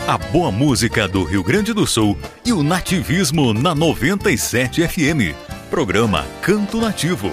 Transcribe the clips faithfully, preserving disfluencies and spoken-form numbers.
A boa música do Rio Grande do Sul e o nativismo na noventa e sete F M. Programa Canto Nativo.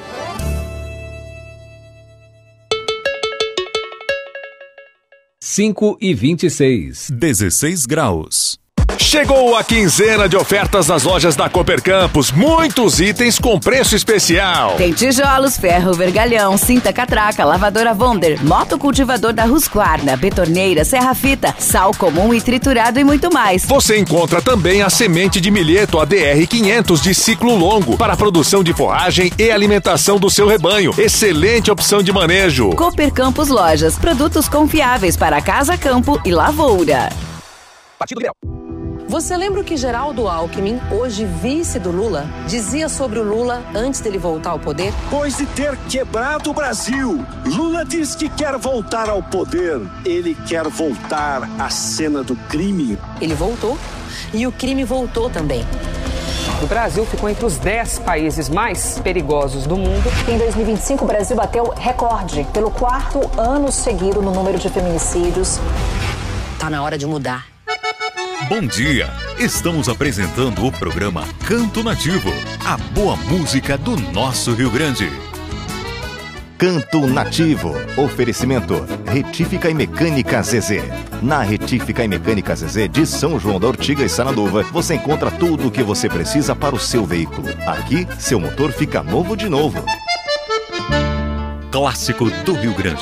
cinco e vinte e seis. dezesseis graus. Chegou a quinzena de ofertas nas lojas da Cooper Campos. Muitos itens com preço especial. Tem tijolos, ferro, vergalhão, cinta catraca, lavadora Wonder, motocultivador da Husqvarna, betorneira, serra-fita, sal comum e triturado e muito mais. Você encontra também a semente de milheto A D R quinhentos de ciclo longo para a produção de forragem e alimentação do seu rebanho. Excelente opção de manejo. Cooper Campos Lojas, produtos confiáveis para casa, campo e lavoura. Partido Liberal. Você lembra o que Geraldo Alckmin, hoje vice do Lula, dizia sobre o Lula antes dele voltar ao poder? Depois de ter quebrado o Brasil, Lula diz que quer voltar ao poder. Ele quer voltar à cena do crime. Ele voltou e o crime voltou também. O Brasil ficou entre os dez países mais perigosos do mundo. Em dois mil e vinte e cinco, o Brasil bateu recorde pelo quarto ano seguido no número de feminicídios. Tá na hora de mudar. Bom dia! Estamos apresentando o programa Canto Nativo, a boa música do nosso Rio Grande. Canto Nativo. Oferecimento Retífica e Mecânica Zezé. Na Retífica e Mecânica Zezé de São João da Ortiga e Sanaduva, você encontra tudo o que você precisa para o seu veículo. Aqui, seu motor fica novo de novo. Clássico do Rio Grande.